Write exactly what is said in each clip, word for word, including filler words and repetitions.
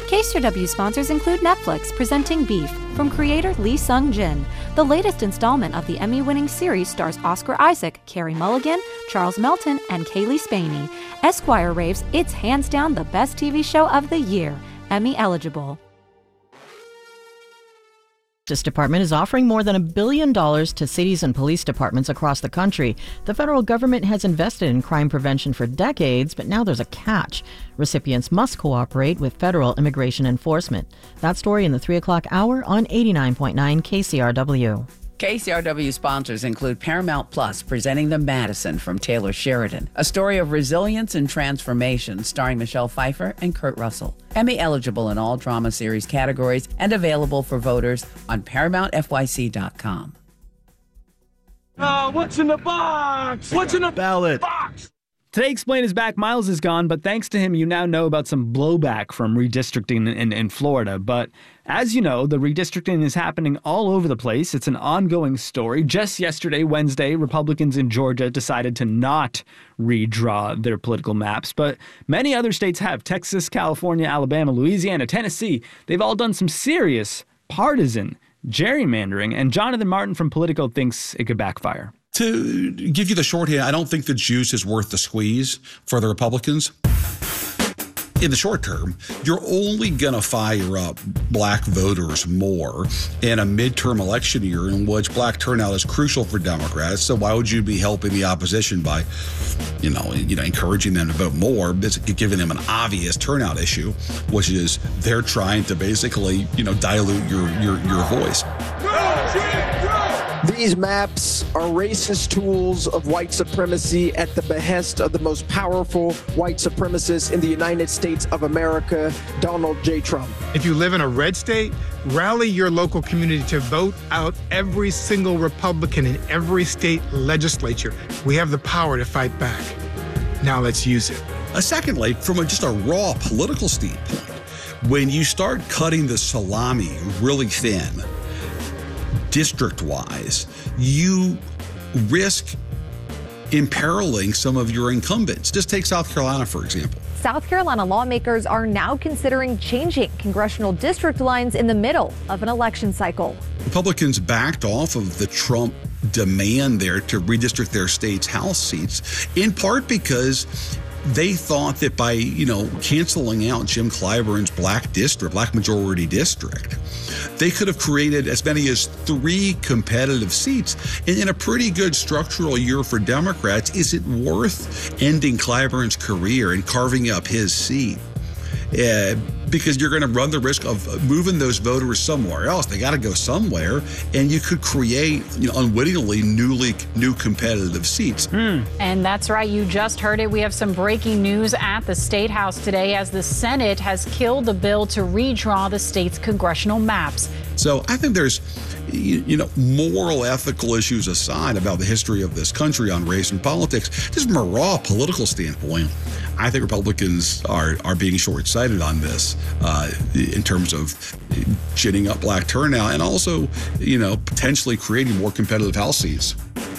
K C R W sponsors include Netflix presenting Beef from creator Lee Sung-jin. The latest installment of the Emmy-winning series stars Oscar Isaac, Carey Mulligan, Charles Melton, and Kaylee Spaney. Esquire raves it's hands down the best T V show of the year, Emmy eligible. The Justice Department is offering more than a billion dollars to cities and police departments across the country. The federal government has invested in crime prevention for decades, but now there's a catch. Recipients must cooperate with federal immigration enforcement. That story in the three o'clock hour on eighty-nine point nine K C R W. K C R W sponsors include Paramount Plus presenting The Madison from Taylor Sheridan, a story of resilience and transformation starring Michelle Pfeiffer and Kurt Russell. Emmy eligible in all drama series categories and available for voters on paramount f y c dot com. Uh, what's in the box? What's in the ballot box? Today Explain is back. Miles is gone, but thanks to him, you now know about some blowback from redistricting in, in Florida. But as you know, the redistricting is happening all over the place. It's an ongoing story. Just yesterday, Wednesday, Republicans in Georgia decided to not redraw their political maps, but many other states have. Texas, California, Alabama, Louisiana, Tennessee. They've all done some serious partisan gerrymandering, and Jonathan Martin from Politico thinks it could backfire. To give you the shorthand, I don't think the juice is worth the squeeze for the Republicans. In the short term, you're only going to fire up black voters more in a midterm election year in which black turnout is crucial for Democrats. So why would you be helping the opposition by, you know, you know, encouraging them to vote more? It's giving them an obvious turnout issue, which is they're trying to basically, you know, dilute your your your voice. These maps are racist tools of white supremacy at the behest of the most powerful white supremacist in the United States of America, Donald J. Trump. If you live in a red state, rally your local community to vote out every single Republican in every state legislature. We have the power to fight back. Now let's use it. Uh, secondly, from a, just a raw political standpoint, when you start cutting the salami really thin, district-wise, you risk imperiling some of your incumbents. Just take South Carolina, for example. South Carolina lawmakers are now considering changing congressional district lines in the middle of an election cycle. Republicans backed off of the Trump demand there to redistrict their state's House seats, in part because they thought that by, you know, canceling out Jim Clyburn's black district, black majority district, they could have created as many as three competitive seats. And in a pretty good structural year for Democrats, is it worth ending Clyburn's career and carving up his seat? Uh, because you're going to run the risk of moving those voters somewhere else. They got to go somewhere, and you could create, you know, unwittingly newly new competitive seats. Mm. And that's right. You just heard it. We have some breaking news at the State House today as the Senate has killed the bill to redraw the state's congressional maps. So I think there's, you, you know, moral, ethical issues aside about the history of this country on race and politics, just from a raw political standpoint, I think Republicans are, are being short-sighted on this uh, in terms of ginning up black turnout and also, you know, potentially creating more competitive House seats.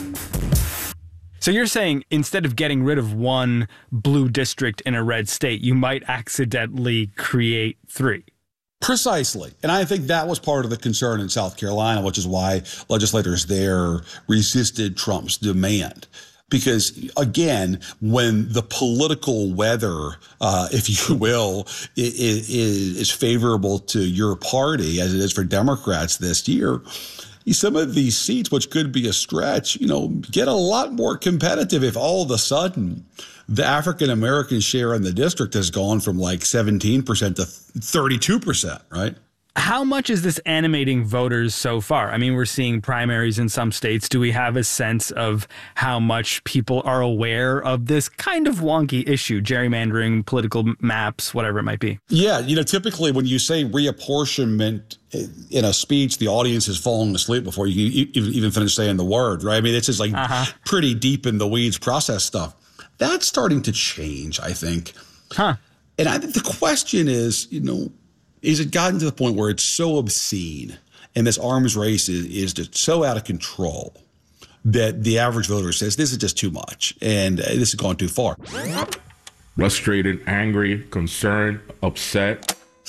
So you're saying instead of getting rid of one blue district in a red state, you might accidentally create three. Precisely. And I think that was part of the concern in South Carolina, which is why legislators there resisted Trump's demand. Because, again, when the political weather, uh, if you will, is, is favorable to your party, as it is for Democrats this year, some of these seats, which could be a stretch, you know, get a lot more competitive if all of a sudden the African-American share in the district has gone from like seventeen percent to thirty-two percent, right? How much is this animating voters so far? I mean, we're seeing primaries in some states. Do we have a sense of how much people are aware of this kind of wonky issue, gerrymandering, political maps, whatever it might be? Yeah, you know, typically when you say reapportionment in a speech, the audience is falling asleep before you even, even finish saying the word, right? I mean, it's just like uh-huh. pretty deep in the weeds process stuff. That's starting to change, I think. Huh. And I think the question is, you know, is it gotten to the point where it's so obscene and this arms race is, is just so out of control that the average voter says this is just too much and this has gone too far? Frustrated, angry, concerned, upset.